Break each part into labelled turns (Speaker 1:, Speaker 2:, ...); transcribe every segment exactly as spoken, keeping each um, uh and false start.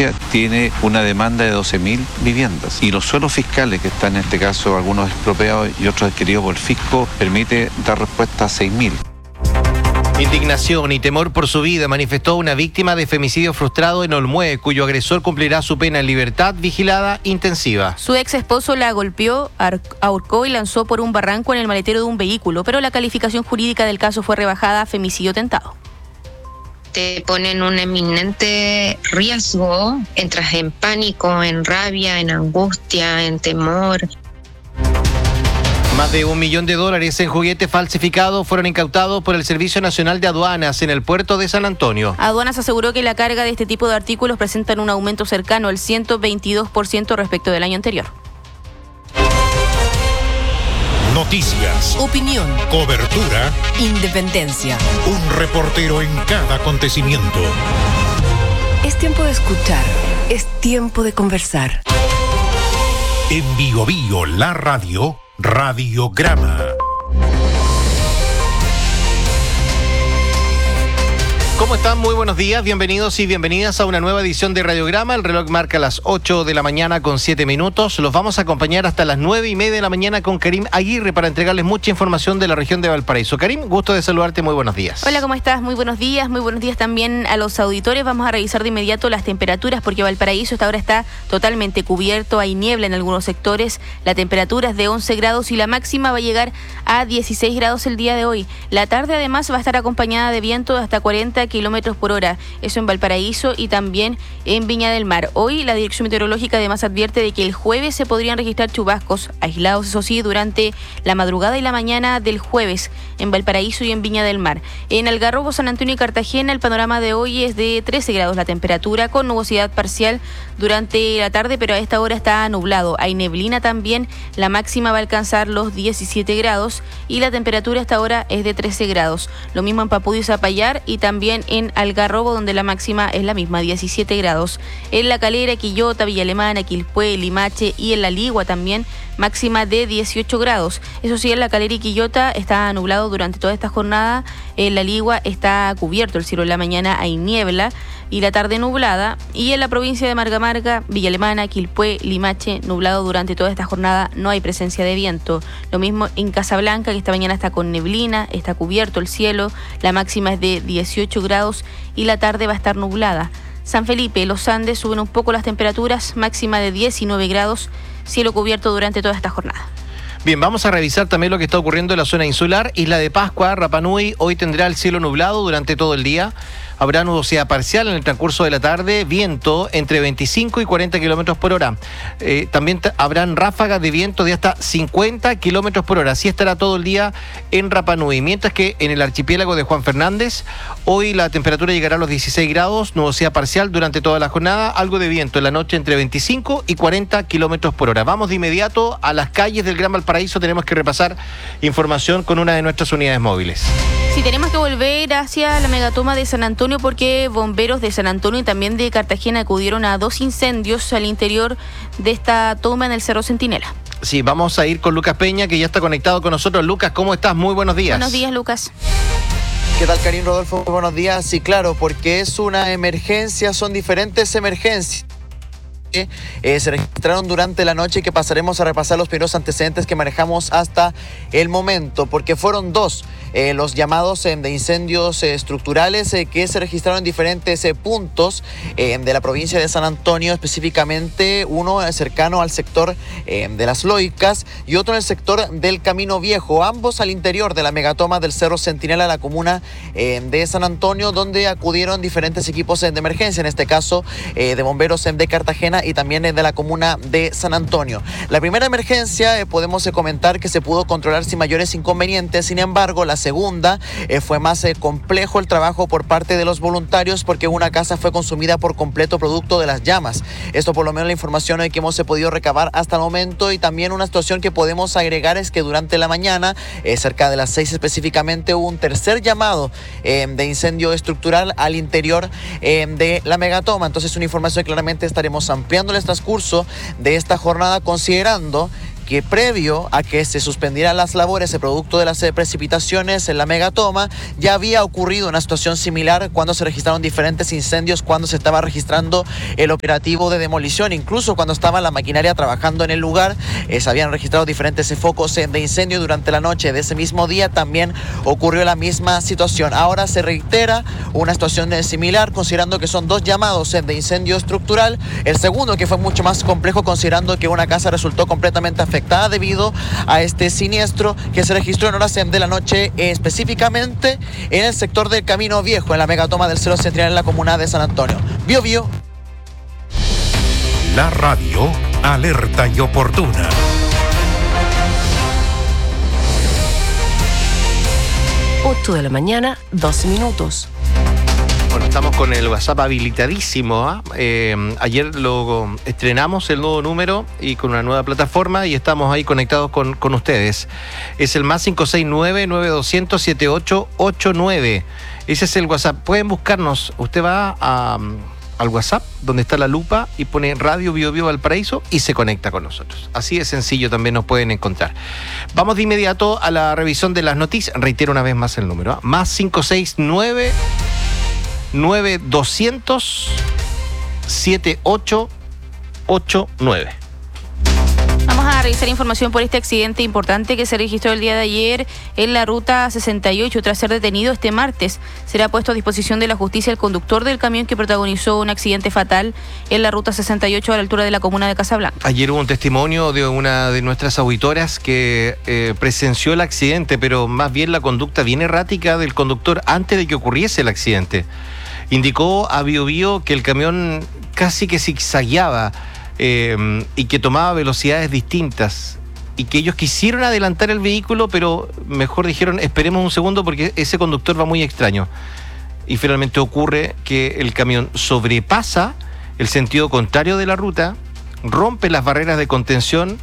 Speaker 1: provincia tiene una demanda de doce mil viviendas y los suelos fiscales, que están en este caso algunos expropiados y otros adquiridos por el fisco, permite dar respuesta a seis mil.
Speaker 2: Indignación y temor por su vida manifestó una víctima de femicidio frustrado en Olmué, cuyo agresor cumplirá su pena en libertad vigilada intensiva.
Speaker 3: Su ex esposo la golpeó, ahorcó y lanzó por un barranco en el maletero de un vehículo, pero la calificación jurídica del caso fue rebajada a femicidio tentado.
Speaker 4: Te ponen en un eminente riesgo, entras en pánico, en rabia, en angustia, en temor.
Speaker 2: Más de un millón de dólares en juguetes falsificados fueron incautados por el Servicio Nacional de Aduanas en el puerto de San Antonio.
Speaker 3: Aduanas aseguró que la carga de este tipo de artículos presentan un aumento cercano al ciento veintidós por ciento respecto del año anterior.
Speaker 5: Noticias,
Speaker 6: opinión,
Speaker 5: cobertura,
Speaker 6: independencia.
Speaker 5: Un reportero en cada acontecimiento.
Speaker 6: Es tiempo de escuchar, es tiempo de conversar.
Speaker 5: En Bio Bio, la radio, Radiograma.
Speaker 2: ¿Cómo están? Muy buenos días, bienvenidos y bienvenidas a una nueva edición de Radiograma. El reloj marca las ocho de la mañana con siete minutos. Los vamos a acompañar hasta las nueve y media de la mañana con Karim Aguirre para entregarles mucha información de la región de Valparaíso. Karim, gusto de saludarte, muy buenos días.
Speaker 3: Hola, ¿cómo estás? Muy buenos días, muy buenos días también a los auditores. Vamos a revisar de inmediato las temperaturas porque Valparaíso hasta ahora está totalmente cubierto, hay niebla en algunos sectores, la temperatura es de once grados y la máxima va a llegar a dieciséis grados el día de hoy. La tarde además va a estar acompañada de viento de hasta cuarenta kilómetros por hora, eso en Valparaíso y también en Viña del Mar. Hoy la Dirección Meteorológica además advierte de que el jueves se podrían registrar chubascos aislados, eso sí, durante la madrugada y la mañana del jueves en Valparaíso y en Viña del Mar. En Algarrobo, San Antonio y Cartagena el panorama de hoy es de trece grados la temperatura, con nubosidad parcial durante la tarde, pero a esta hora está nublado. Hay neblina también, la máxima va a alcanzar los diecisiete grados y la temperatura hasta ahora es de trece grados. Lo mismo en Papudio y Zapallar y también en Algarrobo, donde la máxima es la misma, diecisiete grados. En La Calera, Quillota, Villa Alemana, Quilpué, Limache y en La Ligua también máxima de dieciocho grados. Eso sí, en La Calera y Quillota está nublado durante toda esta jornada. En La Ligua está cubierto el cielo en la mañana, hay niebla y la tarde nublada. Y en la provincia de Marga Marga, Villa Alemana, Quilpué, Limache, nublado durante toda esta jornada, no hay presencia de viento. Lo mismo en Casablanca, que esta mañana está con neblina, está cubierto el cielo, la máxima es de dieciocho grados y la tarde va a estar nublada. San Felipe, los Andes suben un poco las temperaturas, máxima de diecinueve grados, cielo cubierto durante toda esta jornada.
Speaker 2: Bien, vamos a revisar también lo que está ocurriendo en la zona insular. Isla de Pascua, Rapa Nui, hoy tendrá el cielo nublado durante todo el día. Habrá nubosidad parcial en el transcurso de la tarde, viento entre veinticinco y cuarenta kilómetros por hora. Eh, también t- habrán ráfagas de viento de hasta cincuenta kilómetros por hora. Así estará todo el día en Rapa Nui. Mientras que en el archipiélago de Juan Fernández, hoy la temperatura llegará a los dieciséis grados, nubosidad parcial durante toda la jornada, algo de viento en la noche entre veinticinco y cuarenta kilómetros por hora. Vamos de inmediato a las calles del Gran Valparaíso. Tenemos que repasar información con una de nuestras unidades móviles.
Speaker 3: Sí, tenemos que volver hacia la megatoma de San Antonio porque bomberos de San Antonio y también de Cartagena acudieron a dos incendios al interior de esta toma en el Cerro Centinela.
Speaker 2: Sí, vamos a ir con Lucas Peña, que ya está conectado con nosotros. Lucas, ¿cómo estás? Muy buenos días.
Speaker 3: Buenos días, Lucas.
Speaker 7: ¿Qué tal, Karim, Rodolfo? Muy buenos días. Sí, claro, porque es una emergencia, son diferentes emergencias. Eh, se registraron durante la noche y que pasaremos a repasar los primeros antecedentes que manejamos hasta el momento, porque fueron dos eh, los llamados eh, de incendios eh, estructurales eh, que se registraron en diferentes eh, puntos eh, de la provincia de San Antonio, específicamente uno eh, cercano al sector eh, de Las Loicas y otro en el sector del Camino Viejo, ambos al interior de la megatoma del Cerro Centinela, la comuna eh, de San Antonio, donde acudieron diferentes equipos eh, de emergencia, en este caso eh, de bomberos eh, de Cartagena y también de la comuna de San Antonio. La primera emergencia eh, podemos eh, comentar que se pudo controlar sin mayores inconvenientes. Sin embargo, la segunda eh, fue más eh, complejo el trabajo por parte de los voluntarios, porque una casa fue consumida por completo producto de las llamas. Esto por lo menos la información eh, que hemos eh, podido recabar hasta el momento. Y también una situación que podemos agregar es que durante la mañana, eh, cerca de las seis específicamente, hubo un tercer llamado eh, de incendio estructural al interior eh, de la megatoma. Entonces, una información que claramente estaremos ampliando el transcurso de esta jornada, considerando que previo a que se suspendieran las labores de producto de las precipitaciones en la megatoma, ya había ocurrido una situación similar cuando se registraron diferentes incendios, cuando se estaba registrando el operativo de demolición, incluso cuando estaba la maquinaria trabajando en el lugar, eh, se habían registrado diferentes focos de incendio durante la noche de ese mismo día, también ocurrió la misma situación. Ahora se reitera una situación similar, considerando que son dos llamados de incendio estructural, el segundo que fue mucho más complejo, considerando que una casa resultó completamente afectada debido a este siniestro que se registró en horas de la noche, específicamente en el sector del Camino Viejo, en la megatoma del Cerro Central en la comuna de San Antonio. Bio Bio.
Speaker 5: La radio alerta y oportuna.
Speaker 6: ocho de la mañana, doce minutos.
Speaker 2: Bueno, estamos con el WhatsApp habilitadísimo. ¿eh? Eh, ayer lo estrenamos, el nuevo número, y con una nueva plataforma, y estamos ahí conectados con, con ustedes. Es el más cinco seis nueve, nueve dos cero cero, siete ocho ocho nueve. Ese es el WhatsApp. Pueden buscarnos. Usted va a, al WhatsApp, donde está la lupa, y pone Radio Bio Bio Valparaíso y se conecta con nosotros. Así de sencillo también nos pueden encontrar. Vamos de inmediato a la revisión de las noticias. Reitero una vez más el número. ¿eh? Más cinco seis nueve, nueve dos cero cero, siete ocho ocho nueve.
Speaker 3: Vamos a revisar información por este accidente importante que se registró el día de ayer en la ruta sesenta y ocho tras ser detenido este martes. Será puesto a disposición de la justicia el conductor del camión que protagonizó un accidente fatal en la ruta sesenta y ocho a la altura de la comuna de Casablanca.
Speaker 2: Ayer hubo un testimonio de una de nuestras auditoras que eh, presenció el accidente, pero más bien la conducta bien errática del conductor antes de que ocurriese el accidente. Indicó a Bio Bio que el camión casi que zigzagueaba eh, y que tomaba velocidades distintas y que ellos quisieron adelantar el vehículo, pero mejor dijeron esperemos un segundo porque ese conductor va muy extraño. Y finalmente ocurre que el camión sobrepasa el sentido contrario de la ruta, rompe las barreras de contención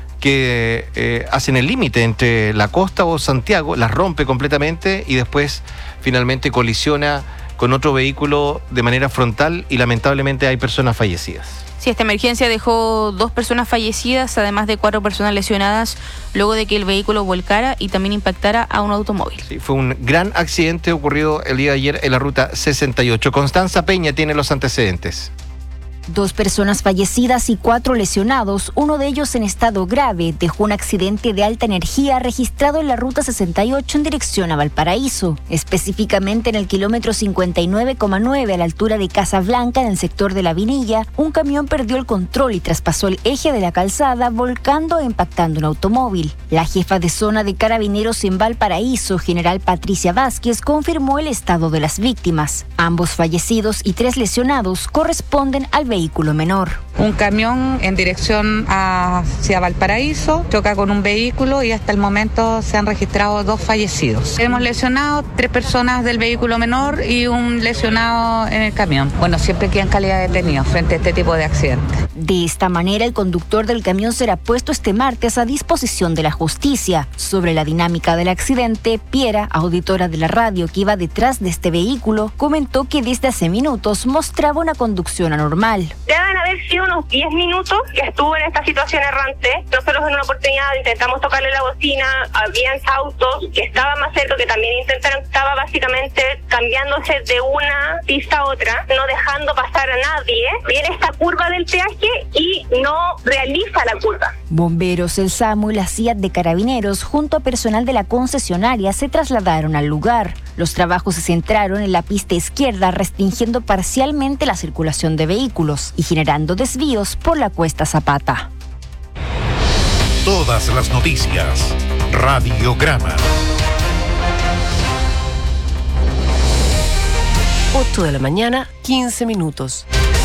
Speaker 2: que eh, hacen el límite entre la costa o Santiago, las rompe completamente y después finalmente colisiona con otro vehículo de manera frontal y lamentablemente hay personas fallecidas.
Speaker 3: Sí, esta emergencia dejó dos personas fallecidas, además de cuatro personas lesionadas, luego de que el vehículo volcara y también impactara a un automóvil.
Speaker 2: Sí, fue un gran accidente ocurrido el día de ayer en la ruta sesenta y ocho. Constanza Peña tiene los antecedentes.
Speaker 8: Dos personas fallecidas y cuatro lesionados, uno de ellos en estado grave, dejó un accidente de alta energía registrado en la ruta sesenta y ocho en dirección a Valparaíso, específicamente en el kilómetro cincuenta y nueve coma nueve a la altura de Casablanca, en el sector de La Vinilla. Un camión perdió el control y traspasó el eje de la calzada, volcando e impactando un automóvil. La jefa de zona de Carabineros en Valparaíso, general Patricia Vázquez, confirmó el estado de las víctimas. Ambos fallecidos y tres lesionados corresponden al vehículo vehículo menor.
Speaker 9: Un camión en dirección hacia Valparaíso choca con un vehículo y hasta el momento se han registrado dos fallecidos. Hemos lesionado tres personas del vehículo menor y un lesionado en el camión. Bueno, siempre quedan calidad de detenido frente a este tipo de accidentes.
Speaker 8: De esta manera, el conductor del camión será puesto este martes a disposición de la justicia. Sobre la dinámica del accidente, Piera, auditora de la radio que iba detrás de este vehículo, comentó que desde hace minutos mostraba una conducción anormal.
Speaker 10: Deben haber sido unos diez minutos que estuvo en esta situación errante. Nosotros en una oportunidad intentamos tocarle la bocina, había autos que estaban más cerca que también intentaron, estaba básicamente cambiándose de una pista a otra, no dejando pasar a nadie. Viene esta curva del peaje y no realiza la curva.
Speaker 8: Bomberos, el SAMU y la C I A T de Carabineros, junto a personal de la concesionaria, se trasladaron al lugar. Los trabajos se centraron en la pista izquierda, restringiendo parcialmente la circulación de vehículos y generando desvíos por la Cuesta Zapata.
Speaker 5: Todas las noticias. Radiograma.
Speaker 6: ocho de la mañana, quince minutos.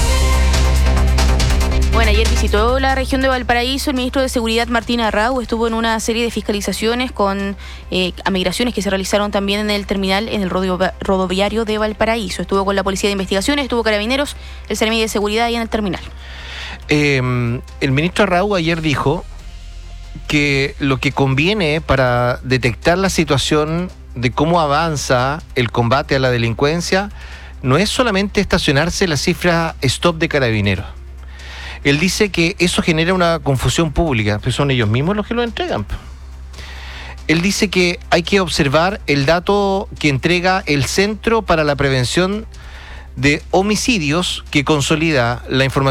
Speaker 3: Bueno, ayer visitó la región de Valparaíso el ministro de Seguridad Martín Arrau, estuvo en una serie de fiscalizaciones con eh, a migraciones que se realizaron también en el terminal, en el rodoviario de Valparaíso. Estuvo con la Policía de Investigaciones, estuvo Carabineros, el Servicio de Seguridad ahí en el terminal.
Speaker 2: Eh, el ministro Arrau ayer dijo que lo que conviene para detectar la situación de cómo avanza el combate a la delincuencia no es solamente estacionarse la cifra stop de Carabineros. Él dice que eso genera una confusión pública, pues son ellos mismos los que lo entregan. Él dice que hay que observar el dato que entrega el Centro para la Prevención de Homicidios, que consolida la información